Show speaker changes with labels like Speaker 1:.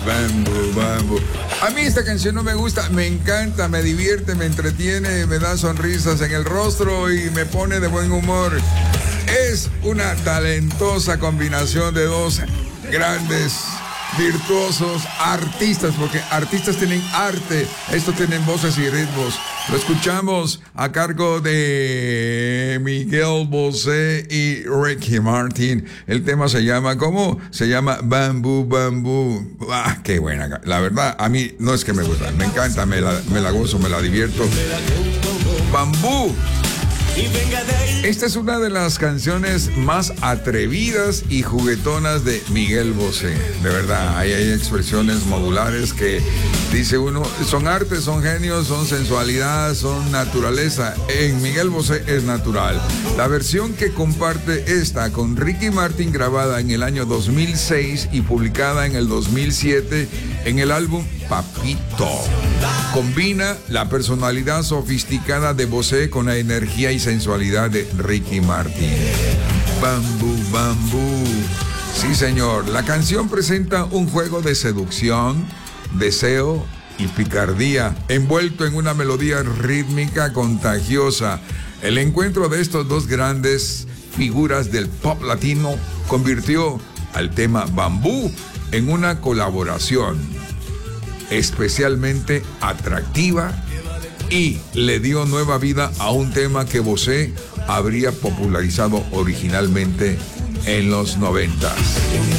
Speaker 1: Bamboo, bamboo. A mí esta canción no me gusta, me encanta, me divierte, me entretiene, me da sonrisas en el rostro y me pone de buen humor. Es una talentosa combinación de dos grandes, virtuosos artistas, porque artistas tienen arte, estos tienen voces y ritmos. Lo escuchamos a cargo de Miguel Bosé y Ricky Martin. El tema se llama, ¿cómo? Se llama Bamboo, Bamboo. Ah, qué buena. La verdad, a mí no es que me gusta, me encanta, me la gozo, me la divierto. Bambú. Esta es una de las canciones más atrevidas y juguetonas de Miguel Bosé. De verdad, hay expresiones modulares que dice uno, son arte, son genios, son sensualidad, son naturaleza. En Miguel Bosé es natural. La versión que comparte esta con Ricky Martin, grabada en el año 2006 y publicada en el 2007 en el álbum Papito, combina la personalidad sofisticada de Bosé con la energía y sensualidad de Ricky Martin. Bambú, bambú. Sí, señor. La canción presenta un juego de seducción, deseo y picardía, envuelto en una melodía rítmica contagiosa. El encuentro de estos dos grandes figuras del pop latino convirtió al tema Bambú en una colaboración especialmente atractiva y le dio nueva vida a un tema que Bosé habría popularizado originalmente en los 90s.